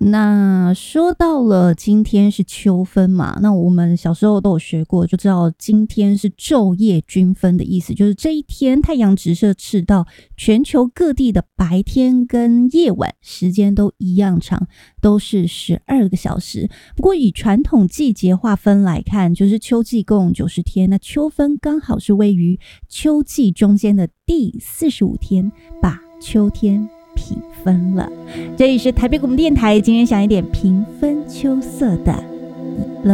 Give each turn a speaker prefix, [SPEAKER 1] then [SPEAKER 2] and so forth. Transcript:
[SPEAKER 1] 那说到了今天是秋分嘛，那我们小时候都有学过，就知道今天是昼夜均分的意思，就是这一天太阳直射赤道，全球各地的白天跟夜晚时间都一样长，都是12个小时。不过以传统季节划分来看，就是秋季共90天，那秋分刚好是位于秋季中间的第45天，把秋天平分了。这里是台北广播电台，今天想一点平分秋色的